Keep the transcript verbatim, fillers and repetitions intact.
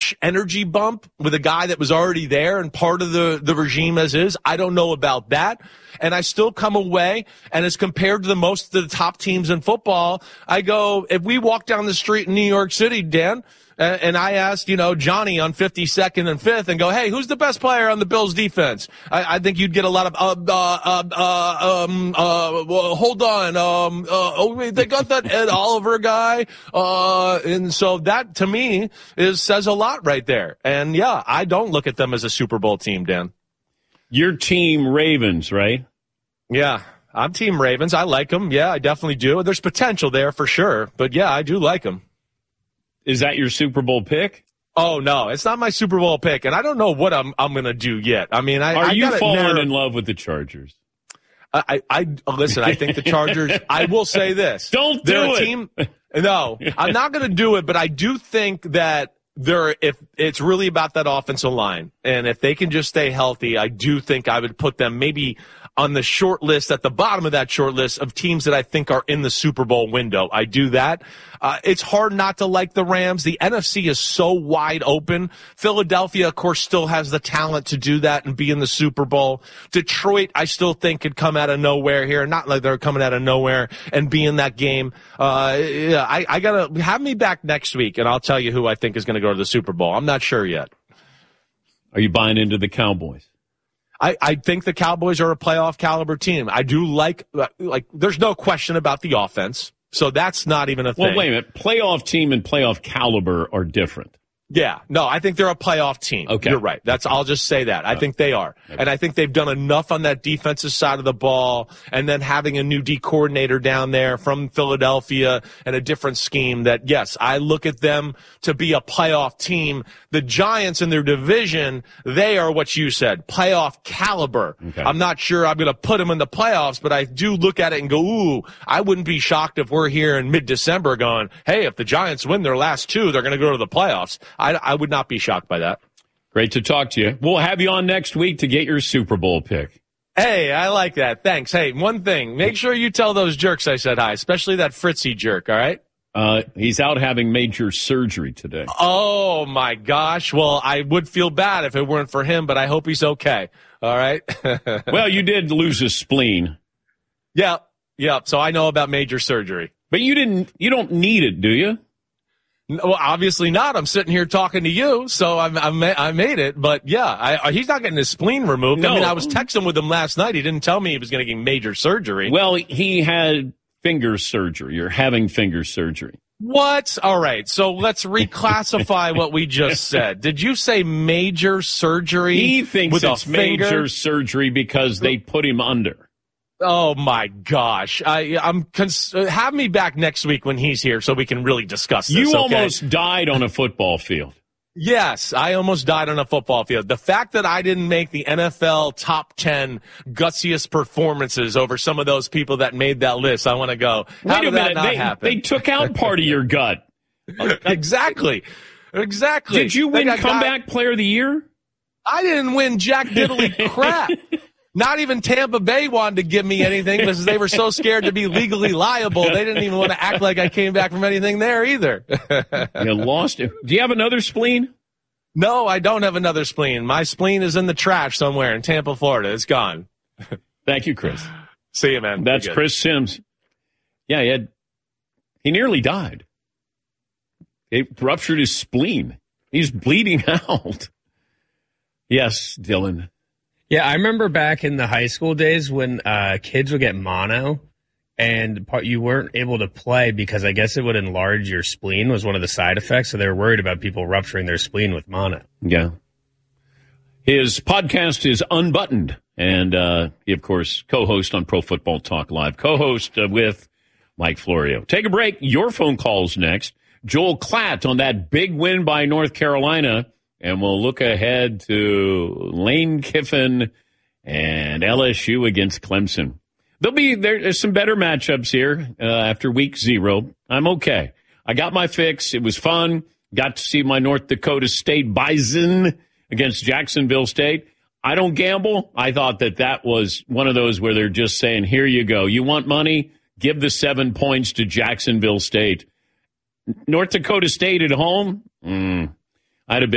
fresh energy bump with a guy that was already there and part of the, the regime as is. I don't know about that. And I still come away, and as compared to the most of the top teams in football, I go, if we walk down the street in New York City, Dan, and I asked, you know, Johnny on fifty-second and fifth and go, hey, who's the best player on the Bills defense? I, I think you'd get a lot of, uh, uh, uh, um, uh, well, hold on. Um, uh, oh, wait, they got that Ed Oliver guy. Uh, and so that to me is, says a lot right there. And yeah, I don't look at them as a Super Bowl team, Dan. Your team Ravens, right? Yeah. I'm team Ravens. I like them. Yeah, I definitely do. There's potential there for sure. But yeah, I do like them. Is that your Super Bowl pick? Oh, no, it's not my Super Bowl pick, and I don't know what I'm I'm going to do yet. I mean, I Are I you falling narrow- in love with the Chargers? I, I, I listen, I think the Chargers, I will say this. Don't do they're it. A team, no, I'm not going to do it, but I do think that they're, if it's really about that offensive line, and if they can just stay healthy, I do think I would put them maybe on the short list, at the bottom of that short list of teams that I think are in the Super Bowl window. I do that. Uh, it's hard not to like the Rams. The N F C is so wide open. Philadelphia, of course, still has the talent to do that and be in the Super Bowl. Detroit, I still think could come out of nowhere here. Not like they're coming out of nowhere and be in that game. Uh, yeah, I, I gotta have me back next week and I'll tell you who I think is going to go to the Super Bowl. I'm not sure yet. Are you buying into the Cowboys? I, I think the Cowboys are a playoff caliber team. I do like, like, there's no question about the offense. So that's not even a thing. Well, wait a minute. Playoff team and playoff caliber are different. Yeah. No, I think they're a playoff team. Okay. You're right. That's, I'll just say that. I think they are. Okay. And I think they've done enough on that defensive side of the ball, and then having a new D coordinator down there from Philadelphia and a different scheme that, yes, I look at them to be a playoff team. The Giants in their division, they are what you said, playoff caliber. Okay. I'm not sure I'm going to put them in the playoffs, but I do look at it and go, ooh, I wouldn't be shocked if we're here in mid-December going, hey, if the Giants win their last two, they're going to go to the playoffs. I, I would not be shocked by that. Great to talk to you. We'll have you on next week to get your Super Bowl pick. Hey, I like that. Thanks. Hey, one thing. Make sure you tell those jerks I said hi, especially that Fritzy jerk, all right? Uh, he's out having major surgery today. Oh, my gosh. Well, I would feel bad if it weren't for him, but I hope he's okay. All right? Well, you did lose a spleen. Yeah. Yeah. So I know about major surgery. But you didn't. You don't need it, do you? Well, obviously not. I'm sitting here talking to you, so I'm, I'm, I made it. But, yeah, I, he's not getting his spleen removed. No. I mean, I was texting with him last night. He didn't tell me he was going to get major surgery. Well, he had finger surgery. You're having finger surgery. What? All right, so let's reclassify what we just said. Did you say major surgery? He thinks with it's a finger? major surgery because they put him under. Oh, my gosh. I, I'm cons- have me back next week when he's here so we can really discuss this, You okay? almost died on a football field. Yes, I almost died on a football field. The fact that I didn't make the N F L top ten gutsiest performances over some of those people that made that list, I want to go, how Wait did a that minute. not They, happen? they took out part of your gut. Exactly. Exactly. Did you win Like, I got- Comeback Player of the Year? I didn't win jack diddly crap. Not even Tampa Bay wanted to give me anything because they were so scared to be legally liable. They didn't even want to act like I came back from anything there either. You lost it. Do you have another spleen? No, I don't have another spleen. My spleen is in the trash somewhere in Tampa, Florida. It's gone. Thank you, Chris. See you, man. That's Chris Sims. Yeah, he had, he nearly died. He ruptured his spleen. He's bleeding out. Yes, Dylan. Yeah, I remember back in the high school days when uh, kids would get mono and part, you weren't able to play because I guess it would enlarge your spleen was one of the side effects. So they were worried about people rupturing their spleen with mono. Yeah. His podcast is Unbuttoned. And uh, he, of course, co-host on Pro Football Talk Live. Co-host uh, with Mike Florio. Take a break. Your phone calls next. Joel Klatt on that big win by North Carolina. And we'll look ahead to Lane Kiffin and L S U against Clemson. There'll be there's some better matchups here uh, after week zero. I'm okay. I got my fix. It was fun. Got to see my North Dakota State Bison against Jacksonville State. I don't gamble. I thought that that was one of those where they're just saying, here you go. You want money? Give the seven points to Jacksonville State. North Dakota State at home? Mm, I'd have been.